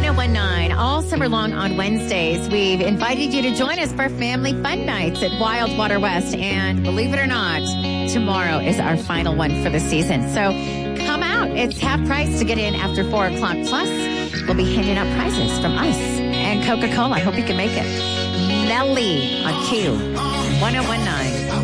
1019. All summer long on Wednesdays, we've invited you to join us for family fun nights at Wild Water West. And believe it or not, tomorrow is our final one for the season. So come out. It's half price to get in after 4 o'clock. Plus, we'll be handing out prizes from us and Coca-Cola. I hope you can make it. Nelly on Q 1019.